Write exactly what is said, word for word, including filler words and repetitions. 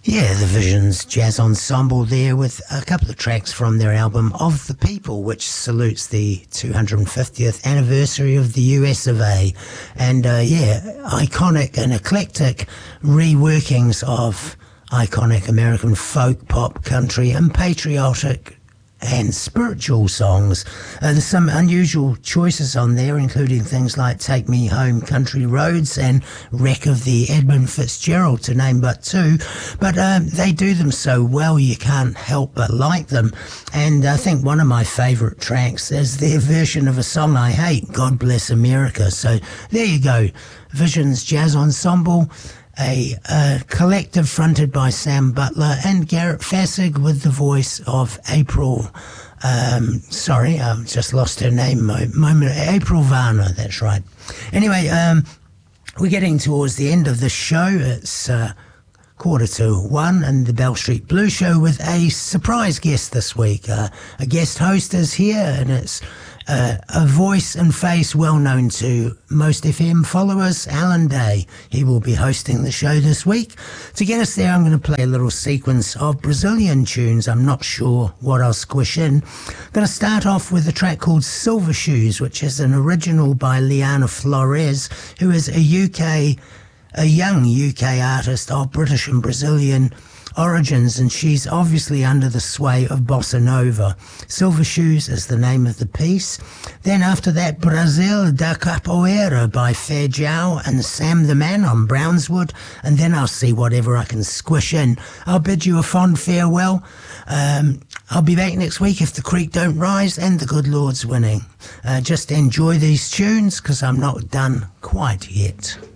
Yeah, the Visions Jazz Ensemble there with a couple of tracks from their album Of the People, which salutes the two hundred fiftieth anniversary of the U S of A. And uh, yeah, iconic and eclectic reworkings of iconic American folk, pop, country and patriotic and spiritual songs. Uh, there's some unusual choices on there, including things like Take Me Home Country Roads and Wreck of the Edmund Fitzgerald, to name but two. But um, they do them so well you can't help but like them. And I think one of my favourite tracks is their version of a song I hate, God Bless America. So there you go, Visions Jazz Ensemble, a uh, collective fronted by Sam Butler and Garrett Fassig with the voice of April, um, sorry, I've just lost her name, moment, April Varner, that's right. Anyway, um, we're getting towards the end of the show. It's uh, quarter to one and the Bell Street Blues Show with a surprise guest this week. Uh, a guest host is here, and it's Uh, a voice and face well known to most F M followers, Alan Day. He will be hosting the show this week. To get us there, I'm going to play a little sequence of Brazilian tunes. I'm not sure what I'll squish in. I'm going to start off with a track called Silver Shoes, which is an original by Liana Flores, who is a U K, a young U K artist of British and Brazilian origins, and she's obviously under the sway of bossa nova. Silver Shoes is the name of the piece. Then after that, Brasil da Capoeira by Fair Jow and Sam the Man on Brownswood, and then I'll see whatever I can squish in. I'll bid you a fond farewell. Um, I'll be back next week if the creek don't rise and the good Lord's winning. Uh, just enjoy these tunes because I'm not done quite yet.